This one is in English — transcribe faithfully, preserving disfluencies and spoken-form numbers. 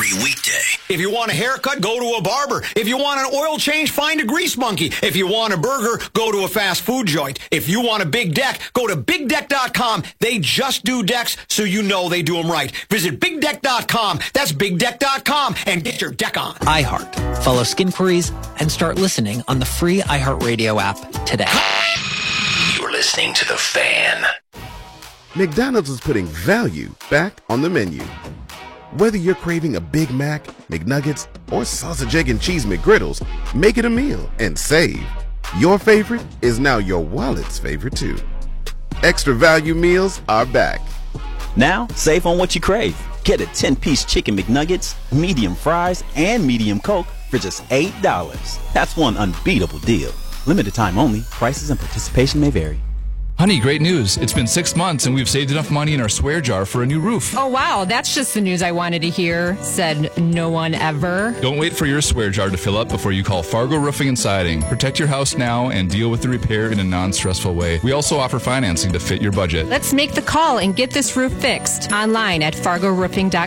every weekday. If you want a haircut, go to a barber. If you want an oil change, find a grease monkey. If you want a burger, go to a fast food joint. If you want a big deck, go to big deck dot com. They just do decks, so you know they do them right. Visit big deck dot com. That's big deck dot com and get your deck on. iHeart. Follow Skinqueries and start listening on the free iHeartRadio app today. You're listening to The Fan. McDonald's is putting value back on the menu. Whether you're craving a Big Mac, McNuggets, or sausage, egg, and cheese McGriddles, make it a meal and save. Your favorite is now your wallet's favorite too. Extra value meals are back. Now, save on what you crave. Get a ten-piece chicken McNuggets, medium fries, and medium Coke for just eight dollars. That's one unbeatable deal. Limited time only. Prices and participation may vary. Honey, great news. It's been six months and we've saved enough money in our swear jar for a new roof. Oh, wow. That's just the news I wanted to hear, said no one ever. Don't wait for your swear jar to fill up before you call Fargo Roofing and Siding. Protect your house now and deal with the repair in a non-stressful way. We also offer financing to fit your budget. Let's make the call and get this roof fixed online at fargo roofing dot